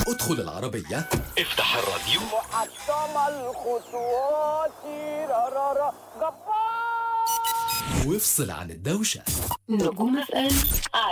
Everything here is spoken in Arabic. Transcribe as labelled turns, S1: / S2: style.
S1: ادخل العربية،
S2: افتح الراديو،
S3: محطم الخطوات، رارارا جبار.
S1: وافصل عن الدوشة.
S4: نجوم FM